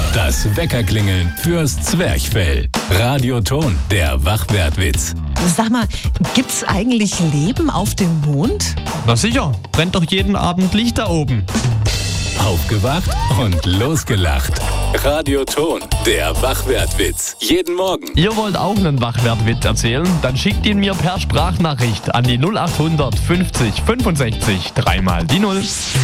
Das Weckerklingeln fürs Zwerchfell. Radioton, der Wachwertwitz. Sag mal, gibt's eigentlich Leben auf dem Mond? Na sicher, brennt doch jeden Abend Licht da oben. Aufgewacht und losgelacht. Radioton, der Wachwertwitz. Jeden Morgen. Ihr wollt auch einen Wachwertwitz erzählen? Dann schickt ihn mir per Sprachnachricht an die 0800 50 65 3 mal die 0.